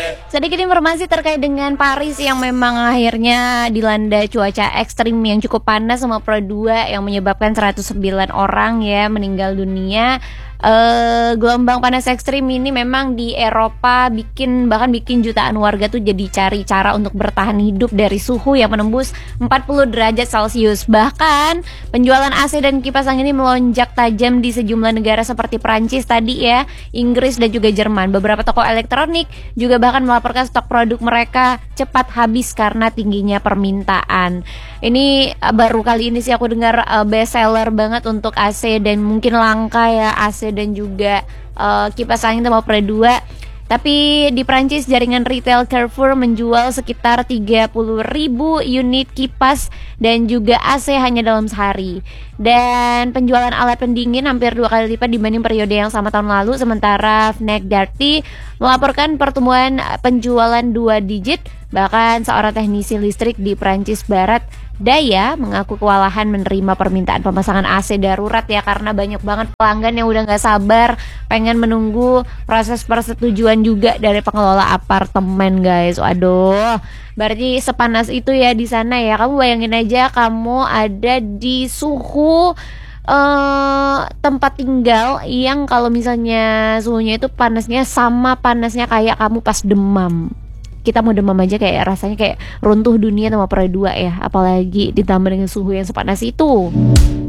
Sedikit informasi terkait dengan Paris yang memang akhirnya dilanda cuaca ekstrim yang cukup panas sama Pro 2 yang menyebabkan 109 orang ya meninggal dunia. Gelombang panas ekstrim ini memang di Eropa bahkan bikin jutaan warga tuh jadi cari cara untuk bertahan hidup dari suhu yang menembus 40 derajat Celcius. Bahkan penjualan AC dan kipas angin ini melonjak tajam di sejumlah negara seperti Prancis tadi ya, Inggris dan juga Jerman. Beberapa toko elektronik juga bahkan melaporkan stok produk mereka cepat habis karena tingginya permintaan. Ini baru kali ini sih aku dengar best seller banget untuk AC dan mungkin langka ya AC dan juga kipas angin sama Pro 2. Tapi di Prancis jaringan retail Carrefour menjual sekitar 30.000 unit kipas dan juga AC hanya dalam sehari. Dan penjualan alat pendingin hampir 2 kali lipat dibanding periode yang sama tahun lalu. Sementara Fnac Darty melaporkan pertumbuhan penjualan 2 digit. Bahkan seorang teknisi listrik di Prancis Barat Daya mengaku kewalahan menerima permintaan pemasangan AC darurat ya, karena banyak banget pelanggan yang udah gak sabar pengen menunggu proses persetujuan juga dari pengelola apartemen guys. Waduh, berarti sepanas itu ya di sana ya. Kamu bayangin aja kamu ada di suhu tempat tinggal yang kalau misalnya suhunya itu panasnya sama panasnya kayak kamu pas demam. Kita mau demam aja kayak rasanya kayak runtuh dunia sama Pro 2 ya, apalagi ditambah dengan suhu yang sepanas itu.